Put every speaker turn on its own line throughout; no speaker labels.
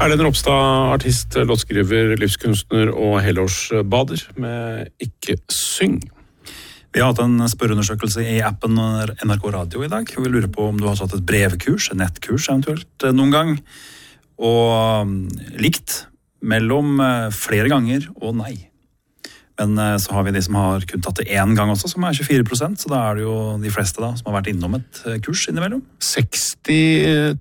Erlend Ropstad, artist, låtskriver, livskunstner og helårsbader med Ikke syng.
Vi har hatt en spørreundersøkelse i appen NRK Radio i dag, og vi lurer på om du har tatt et brevkurs, et nettkurs eventuelt, noen gang, og likt mellom flere ganger og nei. Men så har vi de som har kun tatt det en gang også, som 24%, så da det jo de fleste da, som har vært innom et kurs innimellom.
62%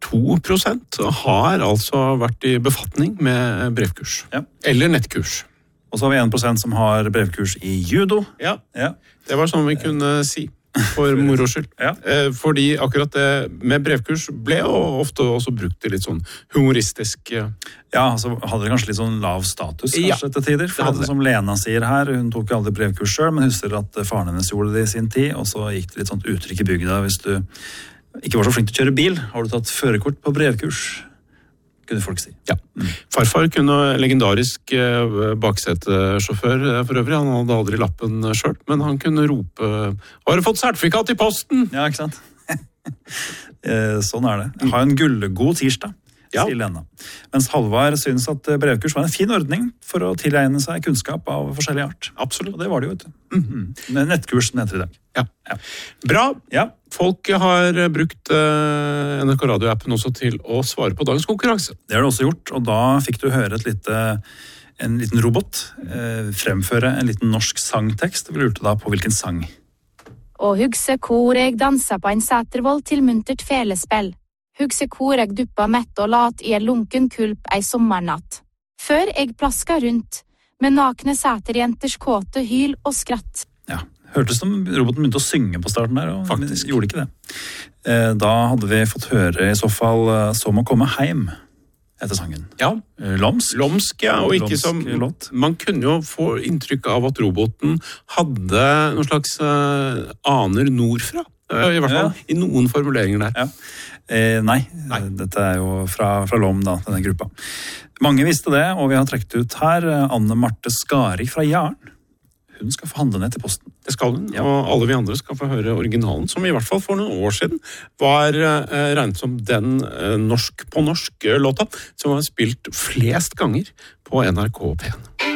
har altså vært i befatning med brevkurs.
Ja.
Eller nettkurs.
Og så har vi 1% som har brevkurs i judo.
Ja, det var sånn vi kunne si. For moro skyld.
Ja.
Fordi akkurat det med brevkurs ble jo ofte også brukt i litt sånn humoristisk.
Ja, så hadde det kanskje litt sånn lav status kanskje til tider. For det som Lena sier her, hun tok jo aldri brevkurs selv, men husker at faren hennes gjorde det i sin tid, og så gikk det litt sånt uttrykk i bygda. Hvis du ikke var så flink til å kjøre bil, har du tatt førerkort på brevkurs? Kunne folk si.
Ja. Farfar kunne legendarisk baksetesjåfør for øvrig. Han hadde aldri lappen selv, men han kunne rope «Har du fått sertifikat i posten?»
Ja, ikke sant? Sånn det. Ha en gullgod tirsdag, sier Lena. Mens Halvard synes at brevkurs var en fin ordning for å tilegne seg kunnskap av forskjellig art.
Absolutt.
Og det var det jo, vet du. Nettkurs heter i dag.
Ja. Bra.
Ja.
Folk har brukt NRK Radio-appen også til å svare på dagens konkurranse.
Det har du også gjort, og da fikk du høre en liten robot fremføre en liten norsk sangtekst. Vi lurte da på hvilken sang.
Og hugse hvor jeg dansa på en sætervoll til muntert felespill. Hugse hvor jeg duppa mett og lat i en lunken kulp ei sommernatt. Før jeg plaska rundt med nakne sæterjenters kåte hyl og skratt.
Ja. Hørtes som roboten begynte å synge på starten der, og faktisk gjorde ikke det. Da hadde vi fått høre i så fall «Så må komme heim» etter sangen.
Ja.
Lomsk.
Lomsk, ja, og ikke som...
Låt.
Man kunne jo få inntrykk av at roboten hadde noen slags aner nordfra. I hvert fall i noen formuleringer der.
Ja. Nei, dette jo fra Lom da, denne gruppa. Mange visste det, og vi har trekt ut her Anne Marte Skari fra Jaren. Hun skal få handle ned til posten.
Det skal hun, og alle vi andre skal få høre originalen, som i hvert fall for noen år siden var regnet som den norsk-på-norsk låta som var spilt flest ganger på NRK P1.